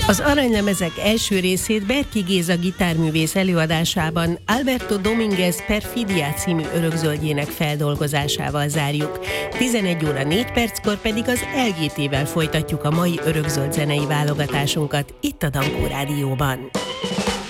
Az Aranylemezek első részét Berki Géza gitárművész előadásában Alberto Domínguez Perfidia című örökzöldjének feldolgozásával zárjuk. 11 óra 4 perckor pedig az LGT-vel folytatjuk a mai örökzöld zenei válogatásunkat itt a Dankó Rádióban.